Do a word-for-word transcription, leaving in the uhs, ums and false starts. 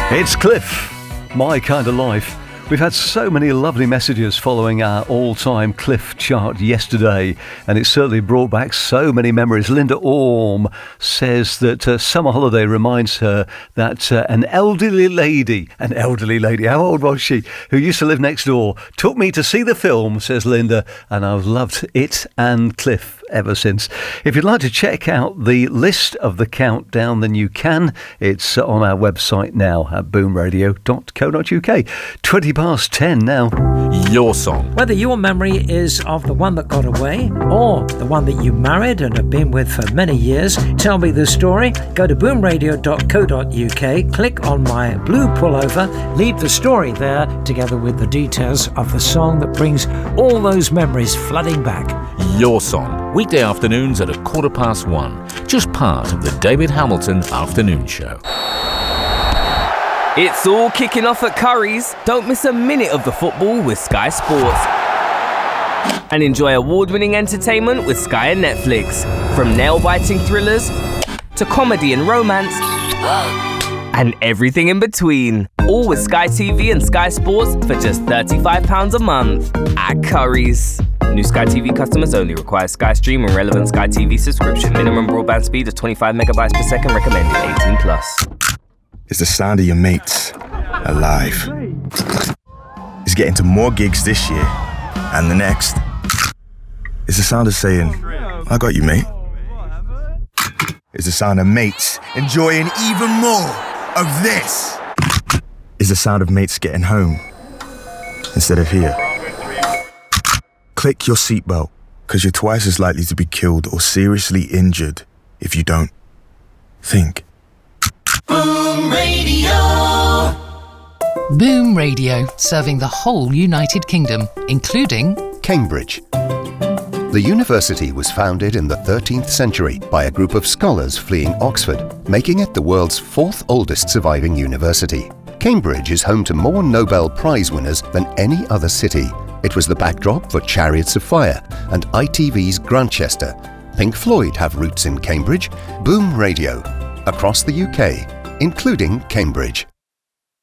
It's Cliff, My Kind of Life. We've had so many lovely messages following our all-time Cliff chart yesterday, and it certainly brought back so many memories. Linda Orme says that uh, summer holiday reminds her that uh, an elderly lady, an elderly lady, how old was she, who used to live next door, took me to see the film, says Linda, and I've loved it and Cliff ever since. If you'd like to check out the list of the countdown, then you can. It's on our website now at boom radio dot co dot uk. twenty past ten now. Your song. Whether your memory is of the one that got away or the one that you married and have been with for many years, tell me the story. Go to boom radio dot co dot uk, click on my blue pullover, leave the story there together with the details of the song that brings all those memories flooding back. Your song. Weekday afternoons at a quarter past one. Just part of the David Hamilton Afternoon Show. It's all kicking off at Curry's. Don't miss a minute of the football with Sky Sports. And enjoy award-winning entertainment with Sky and Netflix. From nail-biting thrillers to comedy and romance and everything in between. All with Sky T V and Sky Sports for just thirty-five pounds a month at Curry's. New Sky T V customers only. Require Sky Stream and relevant Sky T V subscription. Minimum broadband speed of twenty-five megabytes per second. Recommended eighteen plus. It's the sound of your mates alive. It's getting to more gigs this year and the next. It's the sound of saying, I got you, mate. It's the sound of mates enjoying even more of this. It's the sound of mates getting home instead of here. Click your seatbelt, because you're twice as likely to be killed or seriously injured if you don't. Think. Boom Radio. Boom Radio, serving the whole United Kingdom, including Cambridge. The university was founded in the thirteenth century by a group of scholars fleeing Oxford, making it the world's fourth oldest surviving university. Cambridge is home to more Nobel Prize winners than any other city. It was the backdrop for Chariots of Fire and I T V's Grantchester. Pink Floyd have roots in Cambridge. Boom Radio, across the U K, including Cambridge.